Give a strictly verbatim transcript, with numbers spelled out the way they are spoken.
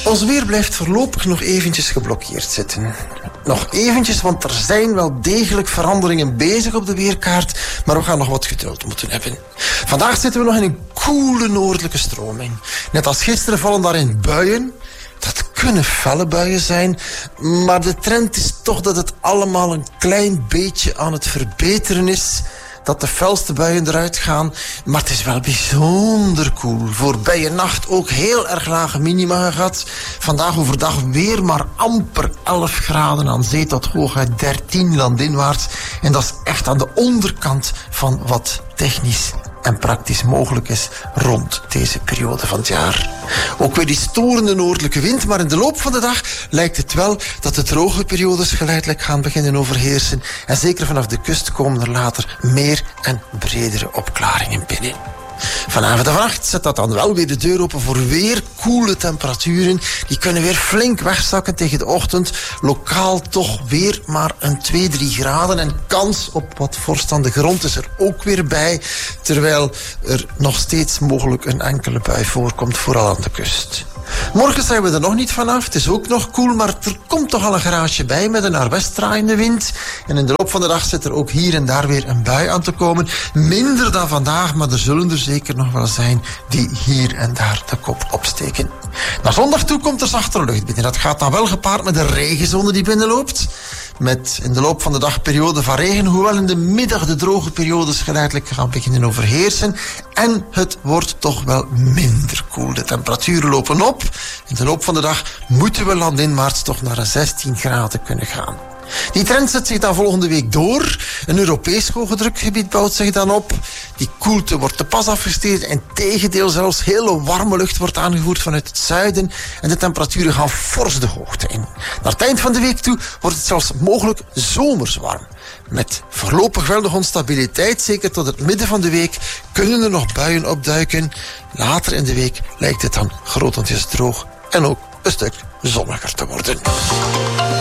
Ons weer blijft voorlopig nog eventjes geblokkeerd zitten. Nog eventjes, want er zijn wel degelijk veranderingen bezig op de weerkaart, maar we gaan nog wat geduld moeten hebben. Vandaag zitten we nog in een koele noordelijke stroming. Net als gisteren vallen daarin buien. Dat kunnen felle buien zijn, maar de trend is toch dat het allemaal een klein beetje aan het verbeteren is. Dat de felste buien eruit gaan, maar het is wel bijzonder koel. Voorbij een nacht ook heel erg lage minima gehad. Vandaag overdag weer maar amper elf graden aan zee tot hooguit dertien landinwaarts. En dat is echt aan de onderkant van wat technisch en praktisch mogelijk is rond deze periode van het jaar. Ook weer die storende noordelijke wind, maar in de loop van de dag lijkt het wel dat de droge periodes geleidelijk gaan beginnen overheersen. En zeker vanaf de kust komen er later meer en bredere opklaringen binnen. Vanavond en vannacht zet dat dan wel weer de deur open voor weer koele temperaturen. Die kunnen weer flink wegzakken tegen de ochtend. Lokaal toch weer maar een twee, drie graden. En kans op wat vorst aan de grond is er ook weer bij. Terwijl er nog steeds mogelijk een enkele bui voorkomt, vooral aan de kust. Morgen zijn we er nog niet vanaf. Het is ook nog koel, maar er komt toch al een garage bij met een naar west draaiende wind. En in de loop van de dag zit er ook hier en daar weer een bui aan te komen. Minder dan vandaag, maar er zullen er zeker nog wel zijn die hier en daar de kop opsteken. Naar zondag toe komt er zachtere lucht binnen. Dat gaat dan wel gepaard met een regenzone die binnenloopt. Met in de loop van de dag periode van regen, hoewel in de middag de droge periodes geleidelijk gaan beginnen overheersen. En het wordt toch wel minder koel. De temperaturen lopen op. In de loop van de dag moeten we landinwaarts toch naar een zestien graden kunnen gaan. Die trend zet zich dan volgende week door. Een Europees hoge drukgebied bouwt zich dan op. Die koelte wordt te pas afgesteerd. En tegendeel zelfs hele warme lucht wordt aangevoerd vanuit het zuiden. En de temperaturen gaan fors de hoogte in. Naar het eind van de week toe wordt het zelfs mogelijk zomers warm. Met voorlopig wel nog onstabiliteit, zeker tot het midden van de week, kunnen er nog buien opduiken. Later in de week lijkt het dan grotendeels droog en ook een stuk zonniger te worden.